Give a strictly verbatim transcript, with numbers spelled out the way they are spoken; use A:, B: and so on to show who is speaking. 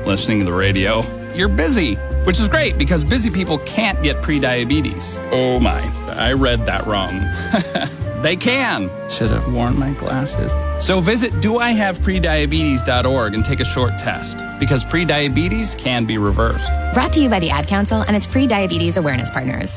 A: listening to the radio. You're busy, which is great because busy people can't get prediabetes. Oh my, I read that wrong. They can. Should have worn my glasses. So visit do I have prediabetes dot org and take a short test because prediabetes can be reversed.
B: Brought to you by the Ad Council and its pre-diabetes awareness partners.